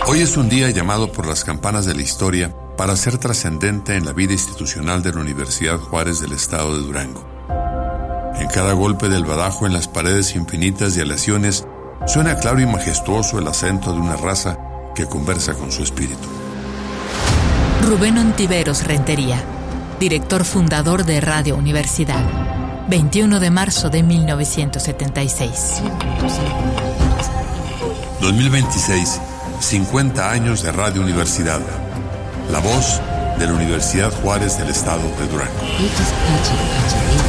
Hoy es un día llamado por las campanas de la historia para ser trascendente en la vida institucional de la Universidad Juárez del Estado de Durango. En cada golpe del badajo en las paredes infinitas de aleaciones suena claro y majestuoso el acento de una raza que conversa con su espíritu. Rubén Ontiveros Rentería, director fundador de Radio Universidad, 21 de marzo de 1976. 2026, 50 años de Radio Universidad. La voz de la Universidad Juárez del Estado de Durango.